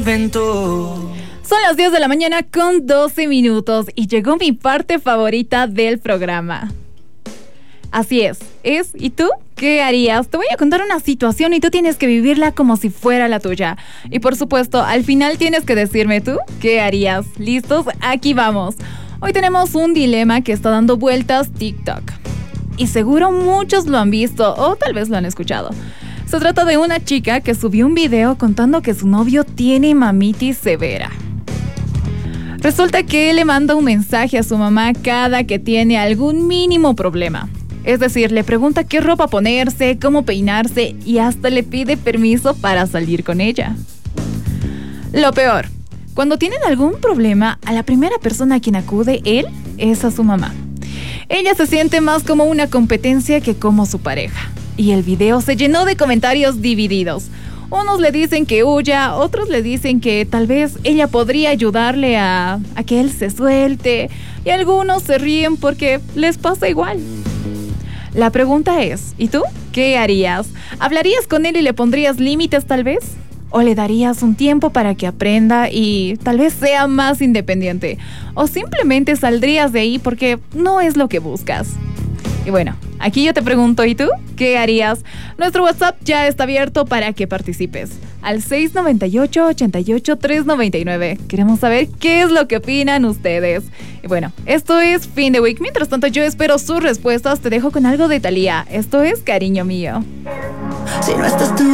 Son las 10 de la mañana con 12 minutos y llegó mi parte favorita del programa. Así es, ¿y tú? ¿Qué harías? Te voy a contar una situación y tú tienes que vivirla como si fuera la tuya. Y por supuesto, al final tienes que decirme tú, ¿qué harías? ¿Listos? Aquí vamos. Hoy tenemos un dilema que está dando vueltas TikTok. Y seguro muchos lo han visto o tal vez lo han escuchado. Se trata de una chica que subió un video contando que su novio tiene mamitis severa. Resulta que le manda un mensaje a su mamá cada que tiene algún mínimo problema. Es decir, le pregunta qué ropa ponerse, cómo peinarse y hasta le pide permiso para salir con ella. Lo peor, cuando tienen algún problema, a la primera persona a quien acude él es a su mamá. Ella se siente más como una competencia que como su pareja. Y el video se llenó de comentarios divididos. Unos le dicen que huya, otros le dicen que tal vez ella podría ayudarle a que él se suelte. Y algunos se ríen porque les pasa igual. La pregunta es, ¿y tú? ¿Qué harías? ¿Hablarías con él y le pondrías límites tal vez? ¿O le darías un tiempo para que aprenda y tal vez sea más independiente? ¿O simplemente saldrías de ahí porque no es lo que buscas? Y bueno, aquí yo te pregunto, ¿y tú? ¿Qué harías? Nuestro WhatsApp ya está abierto para que participes. Al 698-88-399. Queremos saber qué es lo que opinan ustedes. Y bueno, esto es Fin de Week. Mientras tanto, yo espero sus respuestas. Te dejo con algo de Thalía. Esto es Cariño Mío. Si no estás tú